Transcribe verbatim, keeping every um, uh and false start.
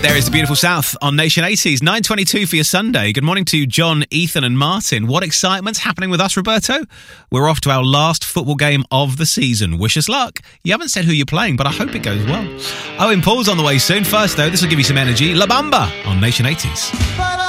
There is the beautiful South on Nation eighties, nine twenty-two for your Sunday. Good morning to John, Ethan and Martin. What excitement's happening with us, Roberto? We're off to our last football game of the season. Wish us luck. You haven't said who you're playing, but I hope it goes well. Owen Paul's on the way soon. First, though, this will give you some energy. La Bamba on Nation eighties.